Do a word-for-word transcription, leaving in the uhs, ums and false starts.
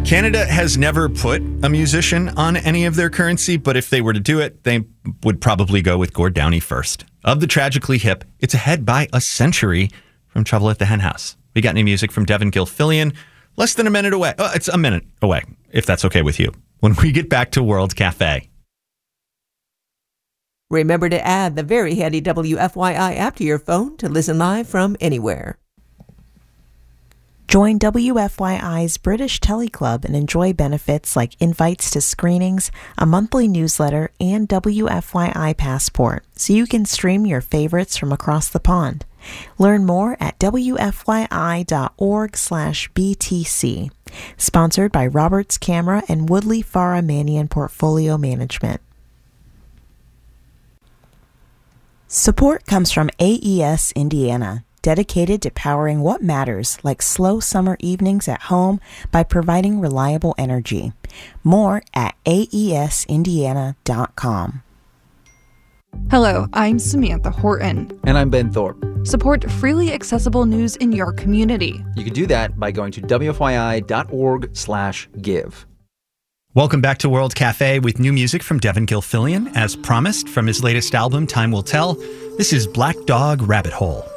Canada has never put a musician on any of their currency, but if they were to do it, they would probably go with Gord Downie first. Of the Tragically Hip, it's ahead by a century from Trouble at the Hen House. We got new music from Devin Gilfillian, less than a minute away. Oh, it's a minute away, if that's okay with you, when we get back to World Cafe. Remember to add the very handy W F Y I app to your phone to listen live from anywhere. Join W F Y I's British Telly Club and enjoy benefits like invites to screenings, a monthly newsletter, and W F Y I Passport, so you can stream your favorites from across the pond. Learn more at W F Y I dot org slash B T C. Sponsored by Roberts Camera and Woodley Farah Mannion Portfolio Management. Support comes from A E S Indiana, dedicated to powering what matters, like slow summer evenings at home, by providing reliable energy. More at A E S indiana dot com. Hello, I'm Samantha Horton. And I'm Ben Thorpe. Support freely accessible news in your community. You can do that by going to W F Y I dot org slash give. Welcome back to World Cafe with new music from Devin Gilfillian, as promised from his latest album, Time Will Tell. This is Black Dog Rabbit Hole.